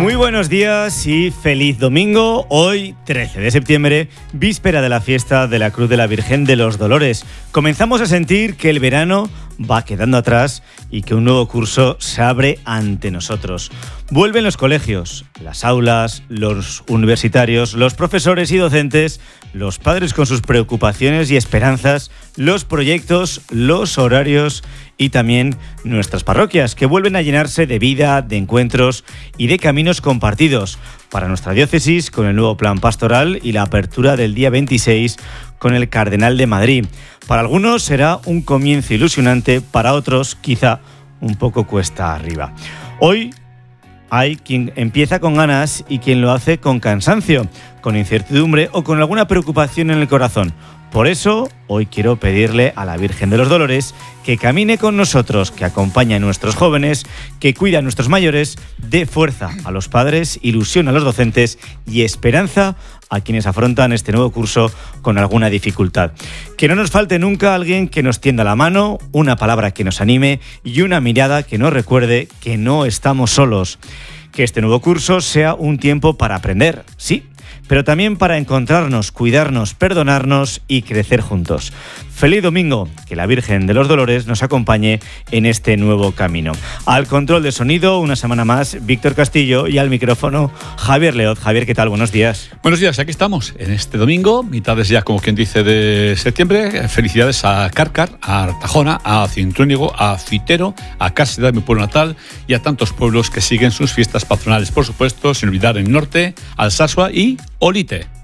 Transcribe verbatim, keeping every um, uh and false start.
Muy buenos días y feliz domingo. Hoy, trece de septiembre, víspera de la fiesta de la Cruz de la Virgen de los Dolores. Comenzamos a sentir que el verano va quedando atrás y que un nuevo curso se abre ante nosotros. Vuelven los colegios, las aulas, los universitarios, los profesores y docentes, los padres con sus preocupaciones y esperanzas, los proyectos, los horarios y también nuestras parroquias, que vuelven a llenarse de vida, de encuentros y de caminos compartidos. Para nuestra diócesis, con el nuevo plan pastoral y la apertura del día veintiséis con el Cardenal de Madrid. Para algunos será un comienzo ilusionante, para otros quizá un poco cuesta arriba. Hoy hay quien empieza con ganas y quien lo hace con cansancio, con incertidumbre o con alguna preocupación en el corazón. Por eso, hoy quiero pedirle a la Virgen de los Dolores que camine con nosotros, que acompañe a nuestros jóvenes, que cuide a nuestros mayores, dé fuerza a los padres, ilusión a los docentes y esperanza a quienes afrontan este nuevo curso con alguna dificultad. Que no nos falte nunca alguien que nos tienda la mano, una palabra que nos anime y una mirada que nos recuerde que no estamos solos. Que este nuevo curso sea un tiempo para aprender, sí, pero también para encontrarnos, cuidarnos, perdonarnos y crecer juntos. Feliz domingo, que la Virgen de los Dolores nos acompañe en este nuevo camino. Al control de sonido, una semana más, Víctor Castillo, y al micrófono, Javier Leoz. Javier, ¿qué tal? Buenos días. Buenos días, aquí estamos, en este domingo, mitades ya, como quien dice, de septiembre. Felicidades a Cárcar, a Artajona, a Cintruénigo, a Fitero, a Cáseda, mi pueblo natal, y a tantos pueblos que siguen sus fiestas patronales. Por supuesto, sin olvidar el norte, Alsasua y Olite.